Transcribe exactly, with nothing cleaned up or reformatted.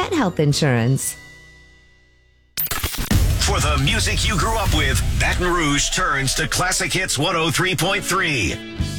pet health insurance. For the music you grew up with, Baton Rouge turns to Classic Hits one oh three point three.